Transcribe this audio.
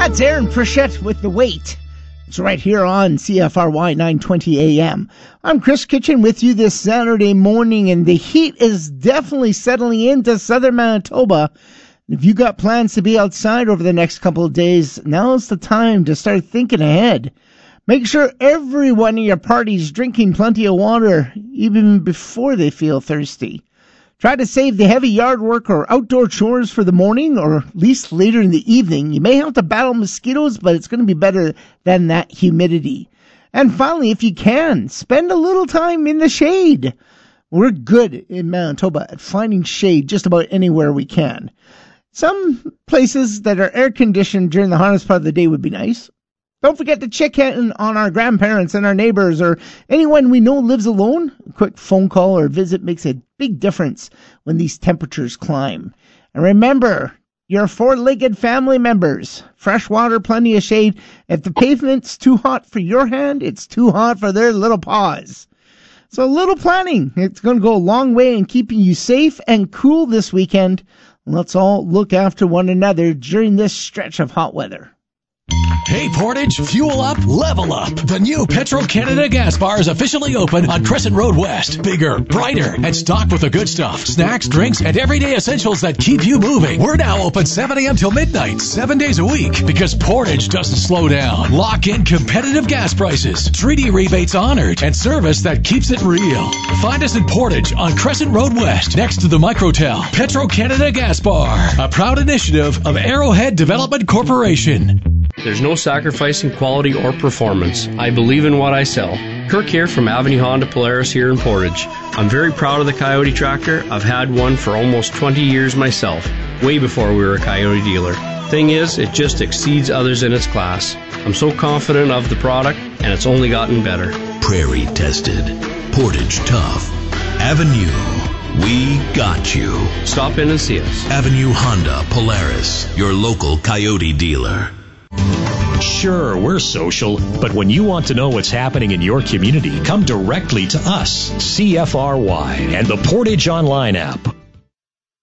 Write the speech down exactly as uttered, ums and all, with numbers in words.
That's Aaron Frechette with The Wait. It's right here on C F R Y nine twenty A M. I'm Chris Kitchen with you this Saturday morning, and the heat is definitely settling into southern Manitoba. If you got plans to be outside over the next couple of days, now's the time to start thinking ahead. Make sure everyone in your party's drinking plenty of water, even before they feel thirsty. Try to save the heavy yard work or outdoor chores for the morning, or at least later in the evening. You may have to battle mosquitoes, but it's going to be better than that humidity. And finally, if you can, spend a little time in the shade. We're good in Manitoba at finding shade just about anywhere we can. Some places that are air-conditioned during the hottest part of the day would be nice. Don't forget to check in on our grandparents and our neighbors or anyone we know lives alone. A quick phone call or visit makes a big difference when these temperatures climb. And remember, your four-legged family members, fresh water, plenty of shade. If the pavement's too hot for your hand, it's too hot for their little paws. So a little planning. It's going to go a long way in keeping you safe and cool this weekend. Let's all look after one another during this stretch of hot weather. Hey Portage, fuel up, level up. The new Petro-Canada gas bar is officially open on Crescent Road West. Bigger, brighter, and stocked with the good stuff. Snacks, drinks, and everyday essentials that keep you moving. We're now open seven a.m. till midnight, seven days a week. Because Portage doesn't slow down. Lock in competitive gas prices, treaty rebates honored, and service that keeps it real. Find us in Portage on Crescent Road West, next to the Microtel. Petro-Canada Gas Bar, a proud initiative of Arrowhead Development Corporation. There's no sacrificing quality or performance. I believe in what I sell. Kirk here from Avenue Honda Polaris here in Portage. I'm very proud of the Coyote tractor. I've had one for almost twenty years myself, way before we were a Coyote dealer. Thing is, it just exceeds others in its class. I'm so confident of the product, and it's only gotten better. Prairie tested. Portage tough. Avenue. We got you. Stop in and see us. Avenue Honda Polaris, your local Coyote dealer. Sure, we're social, but when you want to know what's happening in your community, come directly to us, C F R Y, and the Portage Online app.